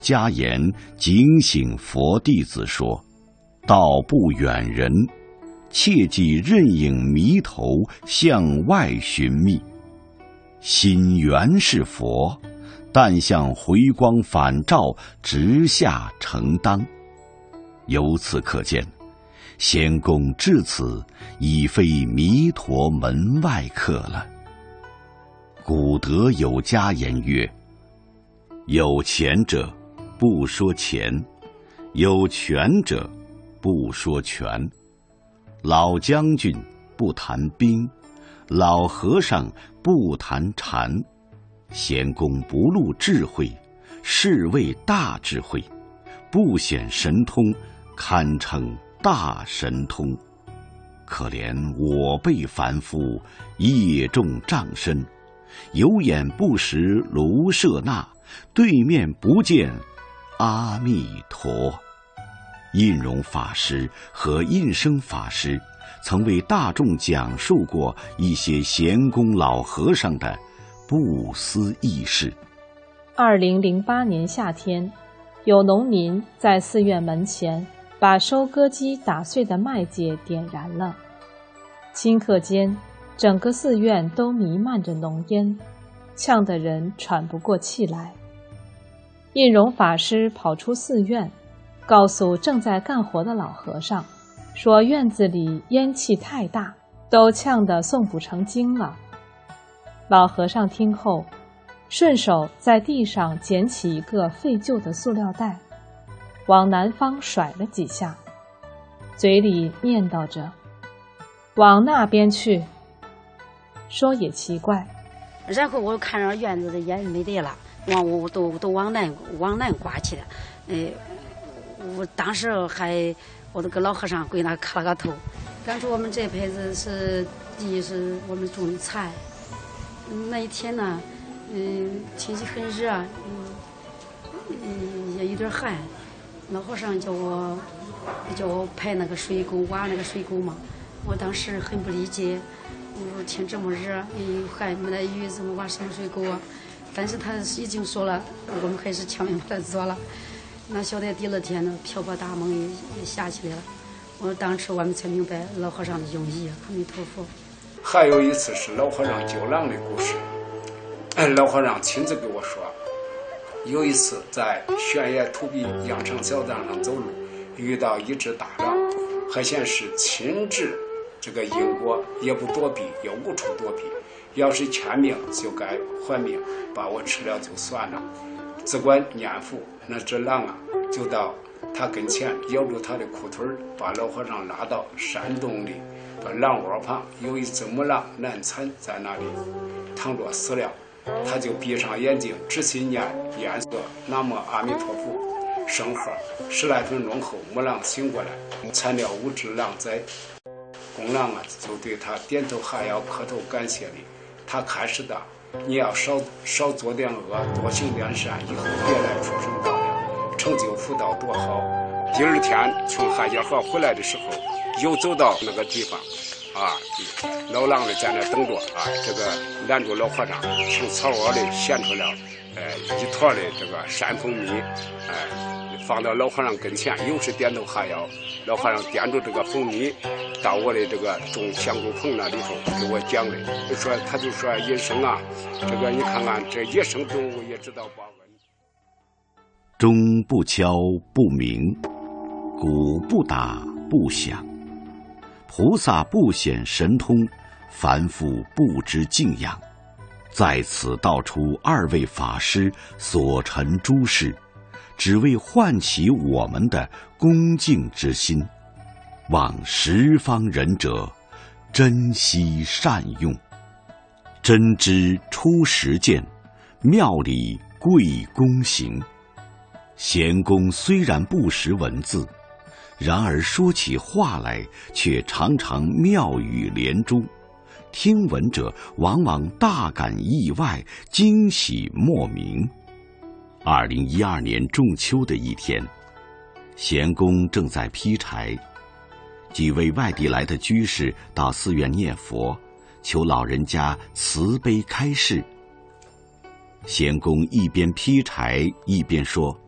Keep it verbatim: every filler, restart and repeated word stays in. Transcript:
家言警醒佛弟子说：道不远人，切忌任影迷头向外寻觅。心原是佛，但向回光返照直下承当。由此可见，仙公至此已非弥陀门外客了。古德有家言曰：有钱者不说钱，有权者不说权。老将军不谈兵，老和尚不谈禅。仙公不露智慧，是谓大智慧；不显神通，堪称大神通。可怜我辈凡夫，业重障身，有眼不识卢舍那，对面不见阿弥陀。印容法师和印生法师曾为大众讲述过一些闲公老和尚的不思议事。 二零零八年夏天，有农民在寺院门前把收割机打碎的麦秸点燃了，顷刻间整个寺院都弥漫着浓烟，呛得人喘不过气来。印容法师跑出寺院，告诉正在干活的老和尚，说院子里烟气太大，都呛得诵不成经了。老和尚听后，顺手在地上捡起一个废旧的塑料袋，往南方甩了几下，嘴里念叨着：往那边去。说也奇怪， 然后我看着院子的烟没得了，往我都都往南往南刮去了。呃，我当时还我那个老和尚跪那磕了个头。当初我们这辈子是地是我们种的菜，那一天呢，嗯，天气很热，嗯，嗯也有点寒。老和尚叫我叫我排那个水沟，挖那个水沟嘛。我当时很不理解，我说天这么热，又寒没得雨，怎么挖什么水沟啊？但是他已经说了，我们还是强行把它做了。那晓得第二天呢，瓢泼大梦也也下起来了。我当时我们才明白老和尚的用意。阿弥陀佛。 还有一次是老和尚救狼的故事，老和尚亲自给我说，有一次在悬崖土壁羊肠小道上走路，遇到一只大狼，还显是亲至这个因果，也不躲避，也无处躲避。要是欠命就该还命，把我吃了就算了。只管念佛，那只狼啊，就到他跟前咬住他的裤腿，把老和尚拉到山洞里。把狼窝旁有一只母狼难产，在那里躺着死了。他就闭上眼睛，仔细念念诵南无阿弥陀佛圣号。十来分钟后，母狼醒过来，产了五只狼崽。公狼啊，就对他点头哈腰，磕头感谢礼。他开始的，你要少少做点恶，多行点善，以后别来畜生道了，成就福道多好。第二天从汉家河回来的时候，又走到那个地方，啊，老狼的在那等着啊，这个拦住老和尚，从草窝里衔出了，呃，一坨的这个山蜂蜜，哎、呃，放到老和尚跟前，又是点头哈腰。老和尚掂着这个蜂蜜，到我的这个种香菇棚那里头给我讲的，就说他就说医生啊，这个你看看这野生动物也知道报恩。 钟不敲不鸣，鼓不打不响。菩萨不显神通，凡夫不知敬仰。在此道出二位法师所陈诸事，只为唤起我们的恭敬之心，望十方仁者珍惜善用。真知出实践，妙理贵躬行。贤公虽然不识文字，然而说起话来却常常妙语连珠，听闻者往往大感意外，惊喜莫名。二零一二年仲秋的一天，贤公正在劈柴，几位外地来的居士到寺院念佛，求老人家慈悲开示。贤公一边劈柴一边说：